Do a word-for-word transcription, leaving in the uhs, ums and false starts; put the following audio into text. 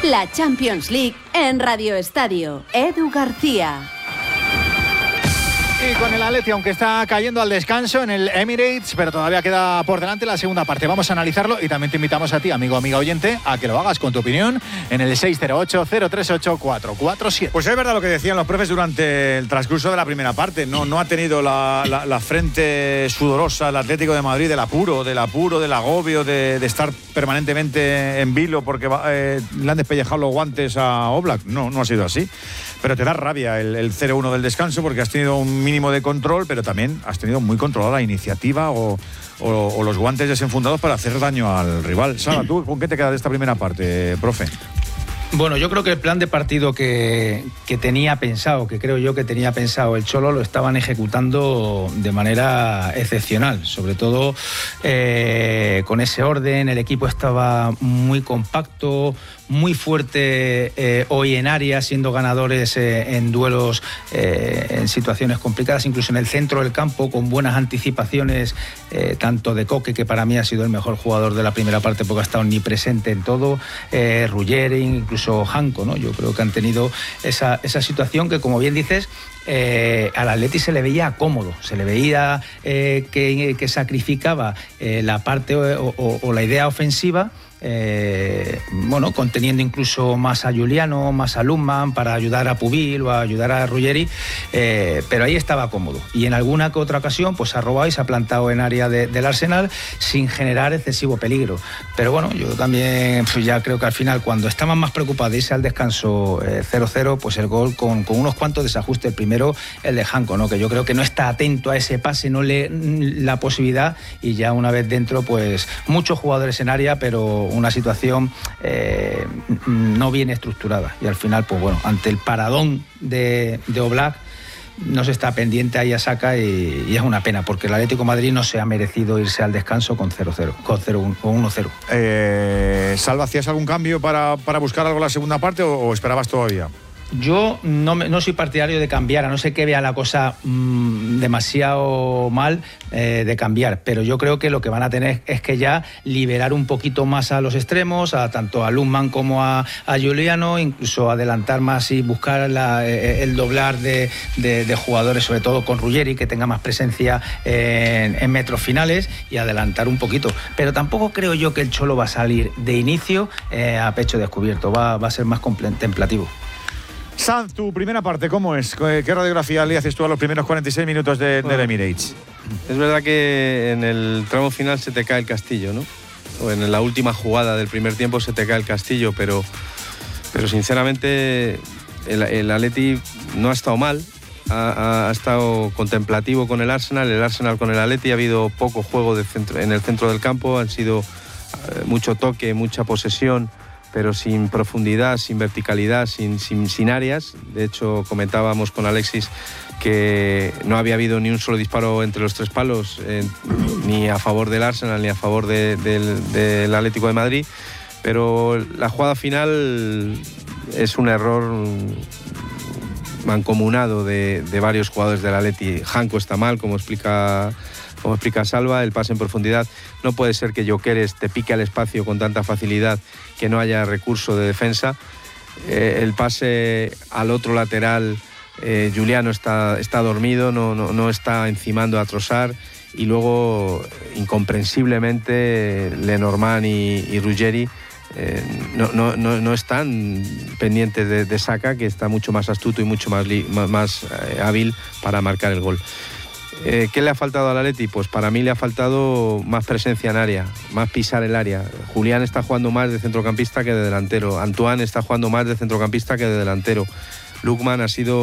La Champions League en Radio Estadio. Edu García. Y con el Atleti, aunque está cayendo al descanso en el Emirates, pero todavía queda por delante la segunda parte. Vamos a analizarlo y también te invitamos a ti, amigo, amiga oyente, a que lo hagas con tu opinión en el seis cero ocho, cero tres ocho, cuatro cuatro siete. Pues es verdad lo que decían los profes durante el transcurso de la primera parte. No, no ha tenido la, la, la frente sudorosa el Atlético de Madrid del apuro, del apuro, del agobio, de, de estar permanentemente en vilo porque eh, le han despellejado los guantes a Oblak. No, no ha sido así. Pero te da rabia el, el cero uno del descanso porque has tenido un mínimo de control, pero también has tenido muy controlada la iniciativa o, o, o los guantes desenfundados para hacer daño al rival. Sara, ¿tú con qué te quedas de esta primera parte, profe? Bueno, yo creo que el plan de partido que, que tenía pensado, que creo yo que tenía pensado el Cholo, lo estaban ejecutando de manera excepcional. Sobre todo eh, con ese orden, el equipo estaba muy compacto, muy fuerte eh, hoy en área, siendo ganadores eh, en duelos, eh, en situaciones complicadas, incluso en el centro del campo, con buenas anticipaciones, eh, tanto de Coque, que para mí ha sido el mejor jugador de la primera parte porque ha estado omnipresente en todo, eh, Ruggeri, incluso Janko, ¿no? Yo creo que han tenido esa, esa situación que, como bien dices, Eh, al Atleti se le veía cómodo, se le veía eh, que, que sacrificaba eh, la parte o, o, o la idea ofensiva, eh, bueno, conteniendo incluso más a Giuliano, más a Lundman para ayudar a Pubil o a ayudar a Ruggeri, eh, pero ahí estaba cómodo y en alguna que otra ocasión pues ha robado y se ha plantado en área de, del Arsenal sin generar excesivo peligro. Pero bueno, yo también pues ya creo que al final, cuando estaban más preocupados de irse al descanso eh, cero cero, pues el gol con, con unos cuantos desajustes. El primero, el de Janko, ¿no? Que yo creo que no está atento a ese pase, no le la posibilidad, y ya una vez dentro, pues muchos jugadores en área, pero una situación eh, no bien estructurada. Y al final, pues bueno, ante el paradón de, de Oblak, no se está pendiente, ahí a saca y, y es una pena, porque el Atlético de Madrid no se ha merecido irse al descanso con cero cero, con uno cero. Eh, Salva, ¿hacías algún cambio para, para buscar algo en la segunda parte o, o esperabas todavía? Yo no, me, no soy partidario de cambiar, a no ser que vea la cosa mmm, demasiado mal eh, de cambiar, pero yo creo que lo que van a tener es que ya liberar un poquito más a los extremos, a tanto a Lundman como a, a Giuliano, incluso adelantar más y buscar la, eh, el doblar de, de, de jugadores, sobre todo con Ruggeri, que tenga más presencia en, en metros finales, y adelantar un poquito. Pero tampoco creo yo que el Cholo va a salir de inicio eh, a pecho descubierto, va, va a ser más contemplativo. Sanz, tu primera parte, ¿cómo es? ¿Qué radiografía le haces tú a los primeros cuarenta y seis minutos de, bueno, del Emirates? Es verdad que en el tramo final se te cae el castillo, ¿no? O en la última jugada del primer tiempo se te cae el castillo, pero, pero sinceramente el, el Atleti no ha estado mal, ha, ha estado contemplativo con el Arsenal, el Arsenal con el Atleti, ha habido poco juego de centro, en el centro del campo, han sido eh, mucho toque, mucha posesión, pero sin profundidad, sin verticalidad, sin, sin, sin áreas. De hecho, comentábamos con Alexis que no había habido ni un solo disparo entre los tres palos, eh, ni a favor del Arsenal ni a favor de, de, del Atlético de Madrid, pero la jugada final es un error mancomunado de, de varios jugadores del Atleti. Janko está mal, como explica... Como explica Salva, el pase en profundidad. No puede ser que Gyökeres te pique al espacio con tanta facilidad que no haya recurso de defensa. Eh, el pase al otro lateral, eh, Giuliano está, está dormido, no, no, no está encimando a Trossard. Y luego, incomprensiblemente, Lenormand y, y Ruggeri eh, no, no, no, no están pendientes de, de Saka, que está mucho más astuto y mucho más, li, más, más eh, hábil para marcar el gol. Eh, ¿Qué le ha faltado al Atleti? Pues para mí le ha faltado más presencia en área, más pisar el área. Julián está jugando más de centrocampista que de delantero. Antoine está jugando más de centrocampista que de delantero. Lundman ha sido